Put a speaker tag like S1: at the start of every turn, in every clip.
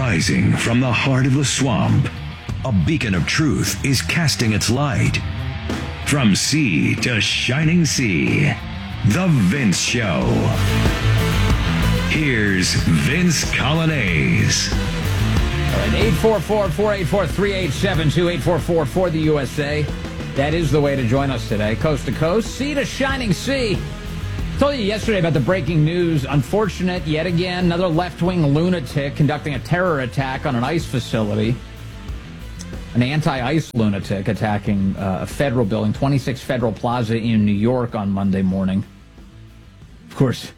S1: Rising from the heart of the swamp, a beacon of truth is casting its light. From sea to shining sea, The Vince Show. Here's Vince Coglianese.
S2: All right, 844-484-3872, 844 for the USA. That is the way to join us today, coast to coast, sea to shining sea. I told you yesterday about the breaking news. Unfortunate, yet again, another left-wing lunatic conducting a terror attack on an ICE facility. An anti-ICE lunatic attacking a federal building, 26 Federal Plaza in New York on Monday morning. Of course,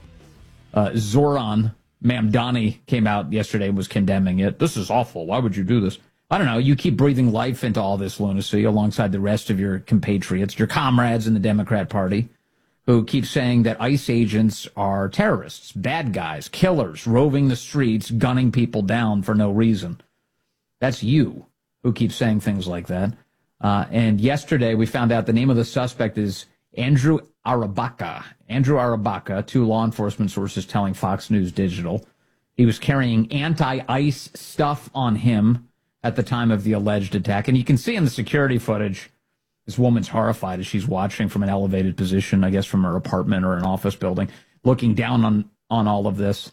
S2: Zoran Mamdani came out yesterday and was condemning it. This is awful. Why would you do this? I don't know. You keep breathing life into all this lunacy alongside the rest of your compatriots, your comrades in the Democrat Party, who keep saying that ICE agents are terrorists, bad guys, killers, roving the streets, gunning people down for no reason. That's you who keeps saying things like that. And yesterday we found out the name of the suspect is Andrew Arabaca. Andrew Arabaca, two law enforcement sources telling Fox News Digital. He was carrying anti-ICE stuff on him at the time of the alleged attack. And you can see in the security footage, this woman's horrified as she's watching from an elevated position, I guess from her apartment or an office building, looking down on all of this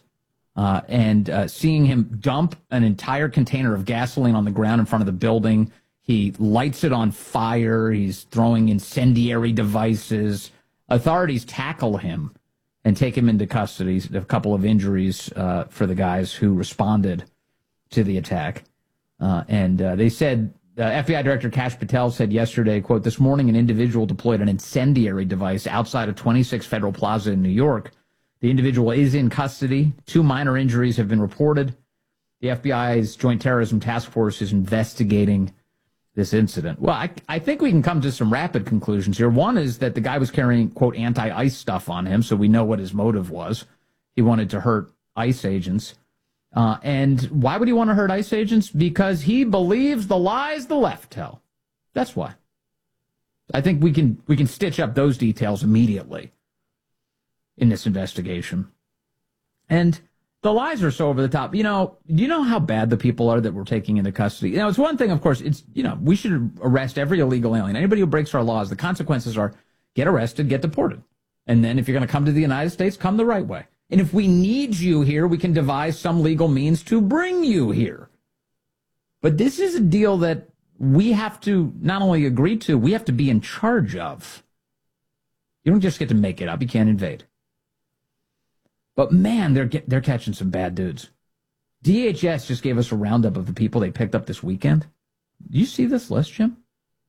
S2: and seeing him dump an entire container of gasoline on the ground in front of the building. He lights it on fire. He's throwing incendiary devices. Authorities tackle him and take him into custody. A couple of injuries for the guys who responded to the attack. They said, FBI Director Kash Patel said yesterday, quote, "This morning an individual deployed an incendiary device outside of 26 Federal Plaza in New York. The individual is in custody. 2 minor injuries have been reported. The FBI's Joint Terrorism Task Force is investigating this incident." Well, I think we can come to some rapid conclusions here. One is that the guy was carrying, quote, anti-ICE stuff on him, so we know what his motive was. He wanted to hurt ICE agents. And why would he want to hurt ICE agents? Because he believes the lies the left tell. That's why. I think we can stitch up those details immediately in this investigation. And the lies are so over the top. You know, do you know how bad the people are that we're taking into custody? You know, it's one thing, of course, it's, you know, we should arrest every illegal alien. Anybody who breaks our laws, the consequences are get arrested, get deported. And then if you're going to come to the United States, come the right way. And if we need you here, we can devise some legal means to bring you here. But this is a deal that we have to not only agree to, we have to be in charge of. You don't just get to make it up. You can't invade. But man, they're catching some bad dudes. DHS just gave us a roundup of the people they picked up this weekend. Do you see this list, Jim?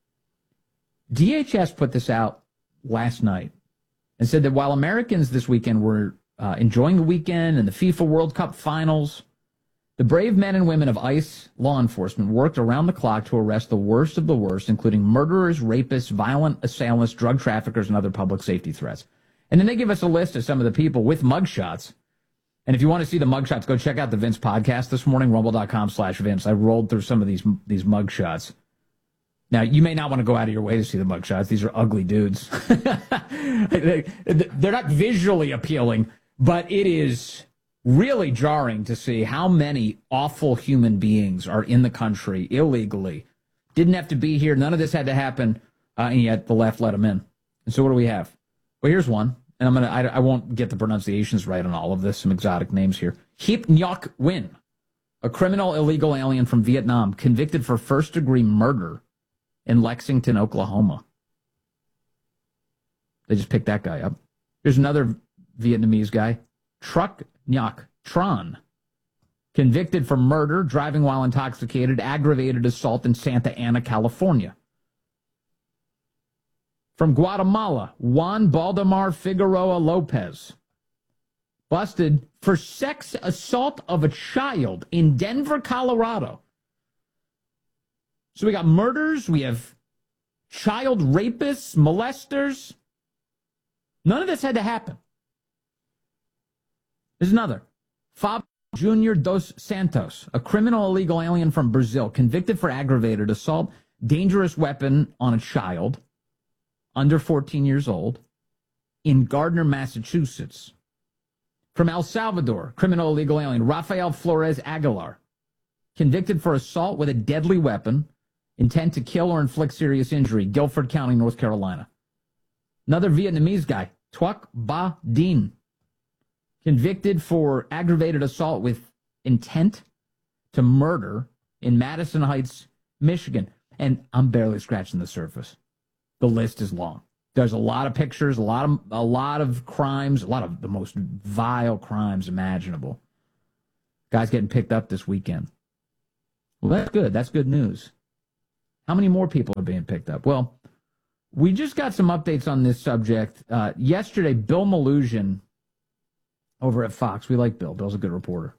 S2: DHS put this out last night and said that while Americans this weekend were enjoying the weekend and the FIFA World Cup finals, the brave men and women of ICE law enforcement worked around the clock to arrest the worst of the worst, including murderers, rapists, violent assailants, drug traffickers, and other public safety threats. And then they give us a list of some of the people with mugshots. And if you want to see the mugshots, go check out the Vince podcast this morning, rumble.com/Vince. I rolled through some of these mugshots. Now, you may not want to go out of your way to see the mugshots. These are ugly dudes. They're not visually appealing, but it is really jarring to see how many awful human beings are in the country illegally. Didn't have to be here. None of this had to happen, and yet the left let them in. And so what do we have? Well, here's one, and I won't get the pronunciations right on all of this, some exotic names here. Hip Ngoc Nguyen, a criminal illegal alien from Vietnam, convicted for first-degree murder in Lexington, Oklahoma. They just picked that guy up. Here's another Vietnamese guy, Truc Ngoc Tran, convicted for murder, driving while intoxicated, aggravated assault in Santa Ana, California. From Guatemala, Juan Baldemar Figueroa Lopez, busted for sex assault of a child in Denver, Colorado. So we got murders, we have child rapists, molesters. None of this had to happen. There's another. Fabio Jr. dos Santos, a criminal illegal alien from Brazil, convicted for aggravated assault, dangerous weapon on a child under 14 years old in Gardner, Massachusetts. From El Salvador, criminal illegal alien Rafael Flores Aguilar, convicted for assault with a deadly weapon, intent to kill or inflict serious injury, Guilford County, North Carolina. Another Vietnamese guy, Thuoc Ba Dinh, convicted for aggravated assault with intent to murder in Madison Heights, Michigan. And I'm barely scratching the surface. The list is long. There's a lot of pictures, a lot of crimes, a lot of the most vile crimes imaginable. Guys getting picked up this weekend. Well, that's good. That's good news. How many more people are being picked up? Well, we just got some updates on this subject. Yesterday, Bill Malugin over at Fox. We like Bill. Bill's a good reporter.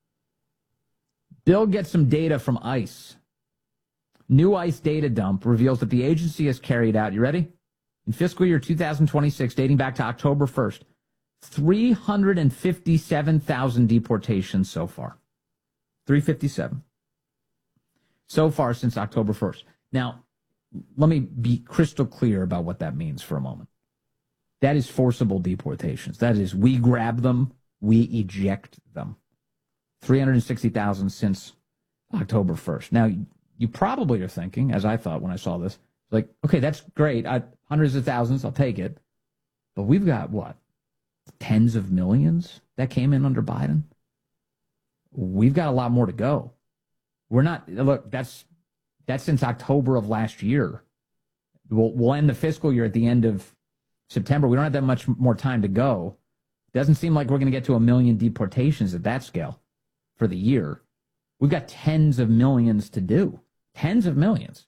S2: Bill gets some data from ICE. New ICE data dump reveals that the agency has carried out, you ready? In fiscal year 2026, dating back to October 1st, 357,000 deportations so far. 357. So far since October 1st. Now, let me be crystal clear about what that means for a moment. That is forcible deportations. That is, we grab them, we eject them. 360,000 since October 1st. Now, you probably are thinking, as I thought when I saw this, like, okay, that's great. Hundreds of thousands, I'll take it. But we've got, what, tens of millions that came in under Biden? We've got a lot more to go. We're not, look, that's since October of last year. We'll end the fiscal year at the end of September. We don't have that much more time to go. Doesn't seem like we're going to get to 1 million deportations at that scale for the year. We've got tens of millions to do. Tens of millions.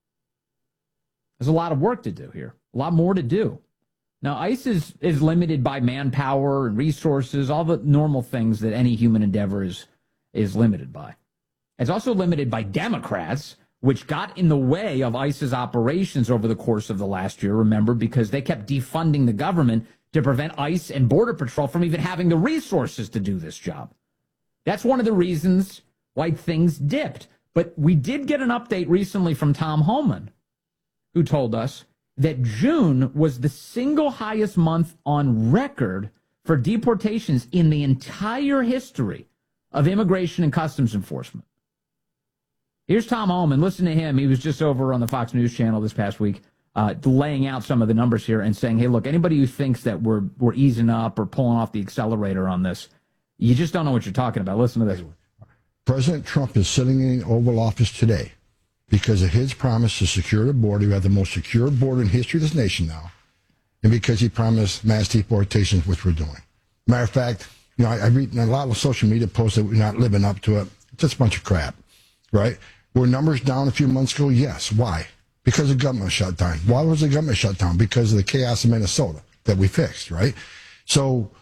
S2: There's a lot of work to do here. A lot more to do. Now, ICE is limited by manpower and resources, all the normal things that any human endeavor is limited by. It's also limited by Democrats, which got in the way of ICE's operations over the course of the last year, remember, because they kept defunding the government to prevent ICE and Border Patrol from even having the resources to do this job. That's one of the reasons why things dipped. But we did get an update recently from Tom Homan, who told us that June was the single highest month on record for deportations in the entire history of Immigration and Customs Enforcement. Here's Tom Homan. Listen to him. He was just over on the Fox News channel this past week, laying out some of the numbers here and saying, hey, look, anybody who thinks that we're easing up or pulling off the accelerator on this, you just don't know what you're talking about. Listen to this.
S3: President Trump is sitting in the Oval Office today because of his promise to secure the border. We have the most secure border in history of this nation now, and because he promised mass deportations, which we're doing. Matter of fact, you know, I read a lot of social media posts that we're not living up to it. It's just a bunch of crap, right? Were numbers down a few months ago? Yes. Why? Because the government shut down. Why was the government shut down? Because of the chaos in Minnesota that we fixed, right? So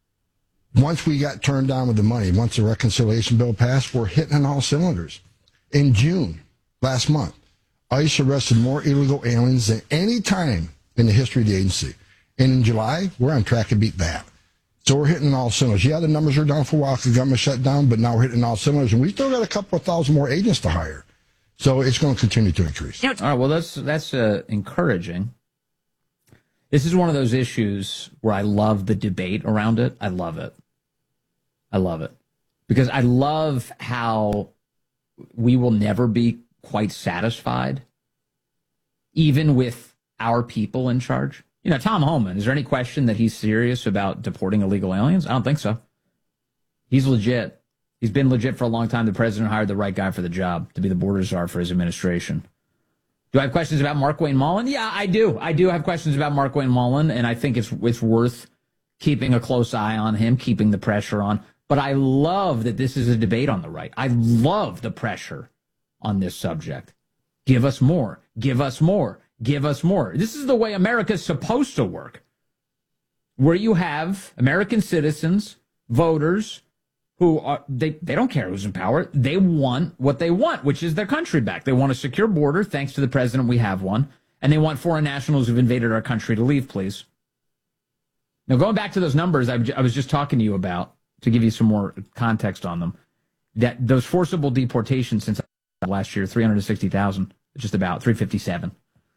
S3: once we got turned down with the money, once the reconciliation bill passed, we're hitting on all cylinders. In June, last month, ICE arrested more illegal aliens than any time in the history of the agency. And in July, we're on track to beat that. So we're hitting on all cylinders. Yeah, the numbers are down for a while because the government shut down, but now we're hitting all cylinders. And we still got a couple of thousand more agents to hire. So it's going to continue to increase.
S2: All right, well, that's encouraging. This is one of those issues where I love the debate around it. I love it. I love it. Because I love how we will never be quite satisfied, even with our people in charge. You know, Tom Homan, is there any question that he's serious about deporting illegal aliens? I don't think so. He's legit. He's been legit for a long time. The president hired the right guy for the job to be the border czar for his administration. Do I have questions about Markwayne Mullin? Yeah, I do. I do have questions about Markwayne Mullin, and I think it's worth keeping a close eye on him, keeping the pressure on. But I love that this is a debate on the right. I love the pressure on this subject. Give us more. Give us more. Give us more. This is the way America's supposed to work, where you have American citizens, voters, who are, they don't care who's in power. They want what they want, which is their country back. They want a secure border. Thanks to the president, we have one. And they want foreign nationals who've invaded our country to leave, please. Now, going back to those numbers I was just talking to you about, to give you some more context on them, that those forcible deportations since last year, 360,000, just about 357.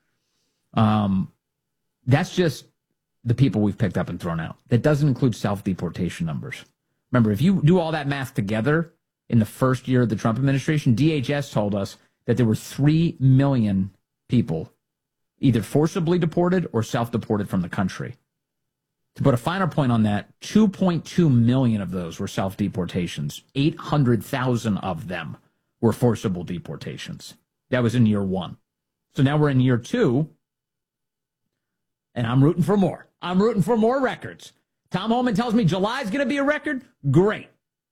S2: That's just the people we've picked up and thrown out. That doesn't include self-deportation numbers. Remember, if you do all that math together, in the first year of the Trump administration. DHS told us that there were 3 million people either forcibly deported or self-deported from the country. To put a finer point on that, 2.2 million of those were self-deportations. 800,000 of them were forcible deportations. That was in year 1. So now we're in year 2, and I'm rooting for more. I'm rooting for more records. Tom Homan tells me July's going to be a record. Great.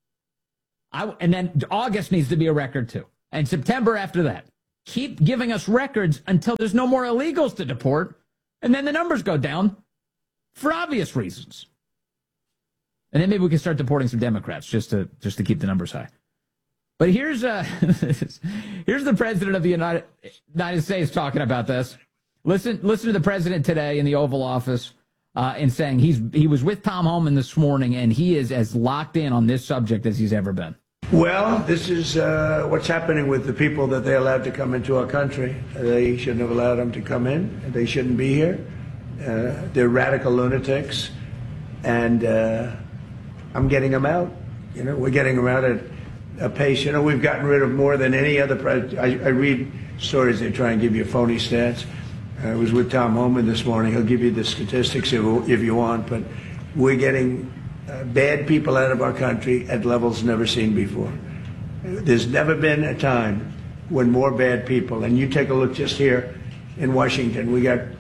S2: And then August needs to be a record too. And September after that. Keep giving us records until there's no more illegals to deport, and then the numbers go down for obvious reasons. And then maybe we can start deporting some Democrats just to keep the numbers high. But here's here's the president of the United States talking about this. Listen to the president today in the Oval Office and saying he was with Tom Homan this morning, and he is as locked in on this subject as he's ever been.
S4: Well, this is what's happening with the people that they allowed to come into our country. They shouldn't have allowed them to come in. They shouldn't be here. They're radical lunatics, and I'm getting them out. We're getting them out at a pace. We've gotten rid of more than any other president. I read stories. They try and give you phony stats. I was with Tom Homan this morning. He'll give you the statistics if you want, but we're getting bad people out of our country at levels never seen before. There's never been a time when more bad people, and you take a look just here in Washington, we took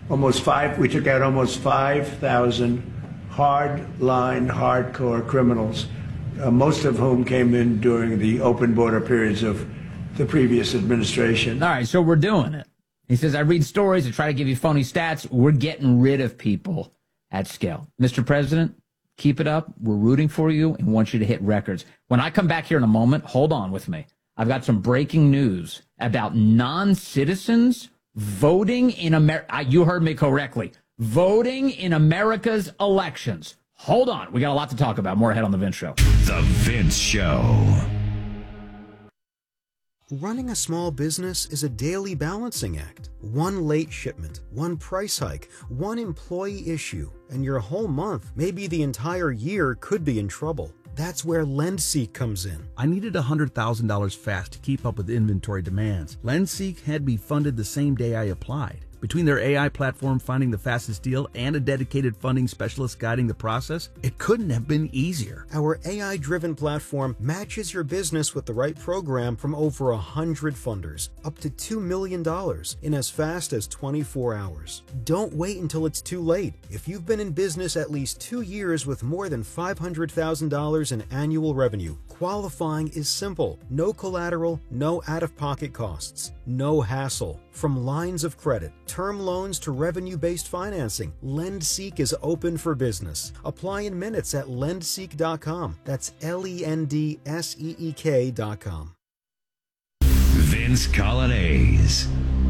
S4: out almost 5,000 hard-line, hardcore criminals, most of whom came in during the open border periods of the previous administration.
S2: All right, so we're doing it. He says, I read stories, I try to give you phony stats. We're getting rid of people at scale. Mr. President, keep it up. We're rooting for you and want you to hit records. When I come back here in a moment, hold on with me. I've got some breaking news about non-citizens voting in America. You heard me correctly. Voting in America's elections. Hold on. We got a lot to talk about. More ahead on The Vince Show.
S1: The Vince Show.
S5: Running a small business is a daily balancing act. One late shipment, one price hike, one employee issue, and your whole month, maybe the entire year, could be in trouble. That's where LendSeek comes in.
S6: I needed $100,000 fast to keep up with inventory demands. LendSeek had me funded the same day I applied. Between their AI platform finding the fastest deal and a dedicated funding specialist guiding the process, it couldn't have been easier.
S5: Our AI-driven platform matches your business with the right program from over 100 funders, up to $2 million in as fast as 24 hours. Don't wait until it's too late. If you've been in business at least 2 years with more than $500,000 in annual revenue, qualifying is simple. No collateral, no out-of-pocket costs, no hassle. From lines of credit, term loans to revenue-based financing, LendSeek is open for business. Apply in minutes at lendseek.com. That's LENDSEEK.com.
S1: Vince Colonnese.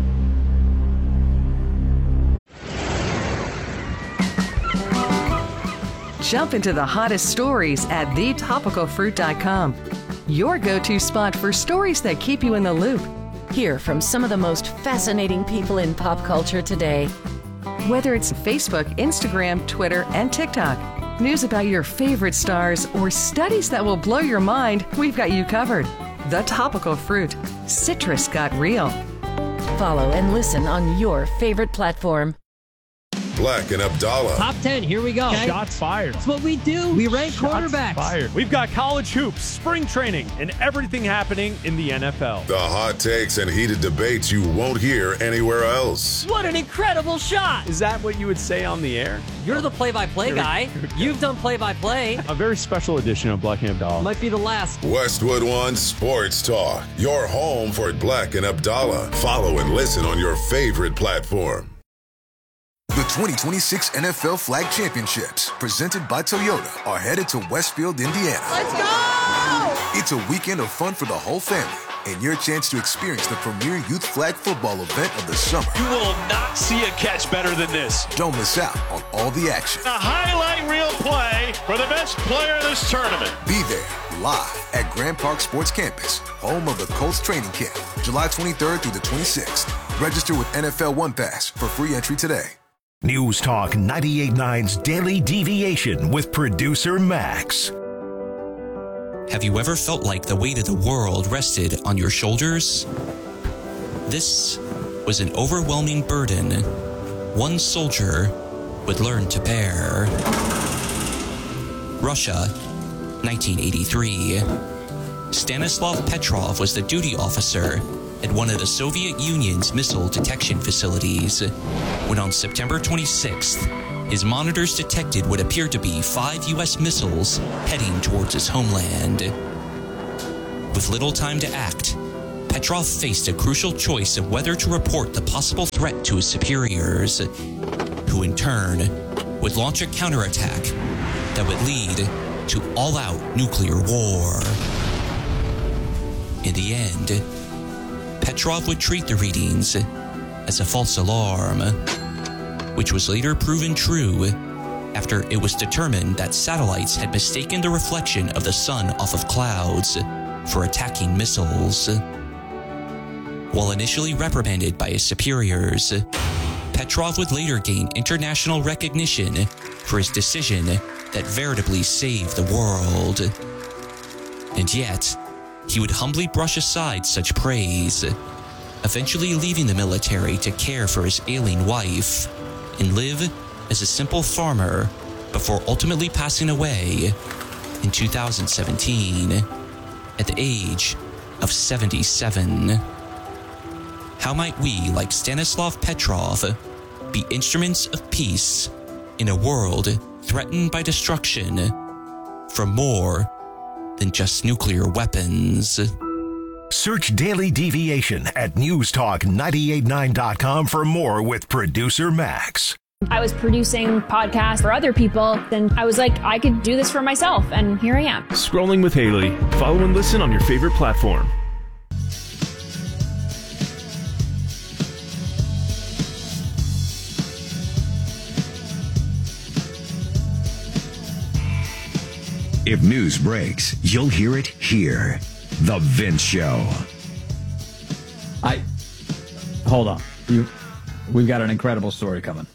S7: Jump into the hottest stories at thetopicalfruit.com. Your go-to spot for stories that keep you in the loop.
S8: Hear from some of the most fascinating people in pop culture today.
S7: Whether it's Facebook, Instagram, Twitter, and TikTok, news about your favorite stars, or studies that will blow your mind, we've got you covered. The Topical Fruit. Citrus got real.
S8: Follow and listen on your favorite platform.
S9: Black and Abdallah.
S10: Top 10, here we go.
S11: Okay. Shots fired.
S10: That's what we do. We rank quarterbacks.
S11: Fired. We've got college hoops, spring training, and everything happening in the NFL.
S9: The hot takes and heated debates you won't hear anywhere else.
S10: What an incredible shot.
S11: Is that what you would say on the air?
S10: You're the play-by-play guy. You've done play-by-play.
S11: A very special edition of Black and Abdallah.
S10: Might be the last.
S9: Westwood One Sports Talk. Your home for Black and Abdallah. Follow and listen on your favorite platform.
S12: The 2026 NFL Flag Championships, presented by Toyota, are headed to Westfield, Indiana.
S13: Let's go!
S12: It's a weekend of fun for the whole family and your chance to experience the premier youth flag football event of the summer.
S14: You will not see a catch better than this.
S12: Don't miss out on all the action.
S14: A highlight reel play for the best player in this tournament.
S12: Be there live at Grand Park Sports Campus, home of the Colts training camp, July 23rd through the 26th. Register with NFL One Pass for free entry today.
S1: News Talk 98.9's Daily Deviation with producer Max.
S13: Have you ever felt like the weight of the world rested on your shoulders? This was an overwhelming burden one soldier would learn to bear. Russia, 1983. Stanislav Petrov was the duty officer at one of the Soviet Union's missile detection facilities when on September 26th, his monitors detected what appeared to be 5 U.S. missiles heading towards his homeland. With little time to act, Petrov faced a crucial choice of whether to report the possible threat to his superiors, who in turn would launch a counterattack that would lead to all-out nuclear war. In the end, Petrov would treat the readings as a false alarm, which was later proven true after it was determined that satellites had mistaken the reflection of the sun off of clouds for attacking missiles. While initially reprimanded by his superiors, Petrov would later gain international recognition for his decision that veritably saved the world. And yet, he would humbly brush aside such praise, eventually leaving the military to care for his ailing wife and live as a simple farmer before ultimately passing away in 2017 at the age of 77. How might we, like Stanislav Petrov, be instruments of peace in a world threatened by destruction from more than just nuclear weapons?
S15: Search Daily Deviation at newstalk989.com for more with producer Max.
S16: I was producing podcasts for other people, then I was like, I could do this for myself, and here I am.
S11: Scrolling with Haley. Follow and listen on your favorite platform.
S1: If news breaks, you'll hear it here. The Vince Show.
S2: Hold on. We've got an incredible story coming.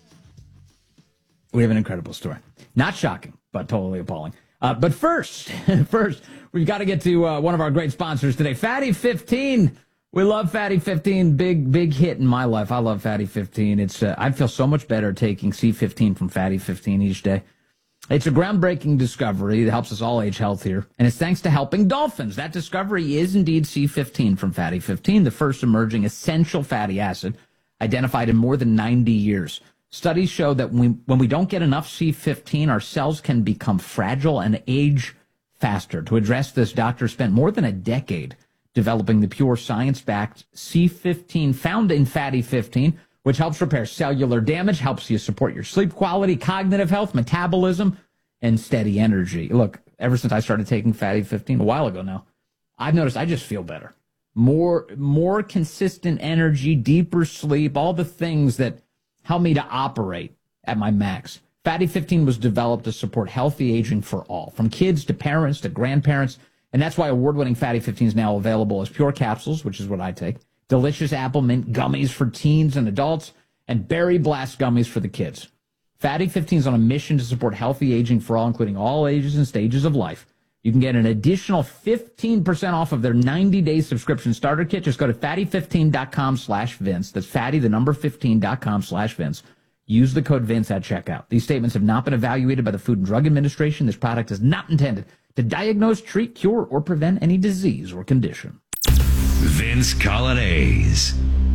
S2: We have an incredible story. Not shocking, but totally appalling. But first, we've got to get to one of our great sponsors today, Fatty 15. We love Fatty 15. Big hit in my life. I love Fatty 15. It's I feel so much better taking C15 from Fatty 15 each day. It's a groundbreaking discovery that helps us all age healthier, and it's thanks to helping dolphins. That discovery is indeed C15 from Fatty 15, the first emerging essential fatty acid identified in more than 90 years. Studies show that when we don't get enough C15, our cells can become fragile and age faster. To address this, doctors spent more than a decade developing the pure science-backed C15 found in Fatty 15, which helps repair cellular damage, helps you support your sleep quality, cognitive health, metabolism, and steady energy. Look, ever since I started taking Fatty 15 a while ago now, I've noticed I just feel better. More consistent energy, deeper sleep, all the things that help me to operate at my max. Fatty 15 was developed to support healthy aging for all, from kids to parents to grandparents, and that's why award-winning Fatty 15 is now available as pure capsules, which is what I take, delicious apple mint gummies for teens and adults, and berry blast gummies for the kids. Fatty 15 is on a mission to support healthy aging for all, including all ages and stages of life. You can get an additional 15% off of their 90-day subscription starter kit. Just go to fatty15.com/Vince. That's fatty, the number 15.com/Vince. Use the code Vince at checkout. These statements have not been evaluated by the Food and Drug Administration. This product is not intended to diagnose, treat, cure, or prevent any disease or condition.
S1: Vince Colonnese.